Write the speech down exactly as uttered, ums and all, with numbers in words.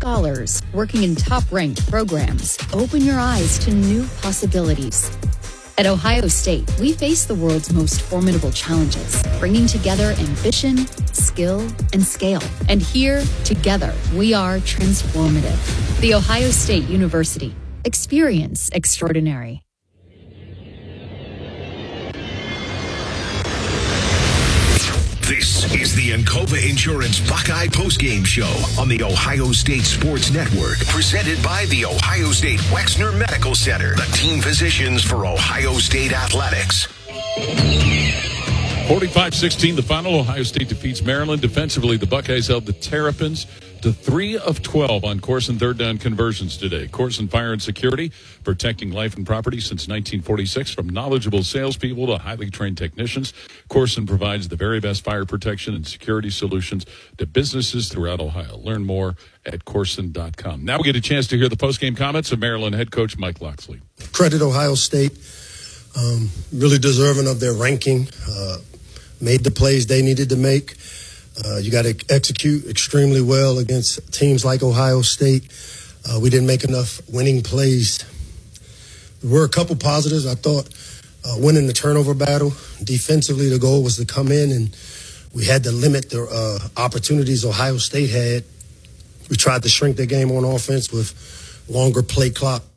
scholars working in top-ranked programs open your eyes to new possibilities. At Ohio State, we face the world's most formidable challenges, bringing together ambition, skill, and scale. And here, together, we are transformative. The Ohio State University. Experience extraordinary. This is the Encova Insurance Buckeye Postgame Show on the Ohio State Sports Network, presented by the Ohio State Wexner Medical Center, the team physicians for Ohio State Athletics. forty-five sixteen, the final. Ohio State defeats Maryland. Defensively, the Buckeyes held the Terrapins to three of twelve on course and third down conversions today. Course and Fire and Security, protecting life and property since nineteen forty-six. From knowledgeable salespeople to highly trained technicians, Corson provides the very best fire protection and security solutions to businesses throughout Ohio. Learn more at Corson dot com. Now we get a chance to hear the postgame comments of Maryland head coach Mike Locksley. Credit Ohio State, um, really deserving of their ranking, uh, made the plays they needed to make. Uh, you got to execute extremely well against teams like Ohio State. Uh, we didn't make enough winning plays. There were a couple positives. I thought uh, winning the turnover battle. Defensively, the goal was to come in, and we had to limit the uh, opportunities Ohio State had. We tried to shrink their game on offense with longer play clock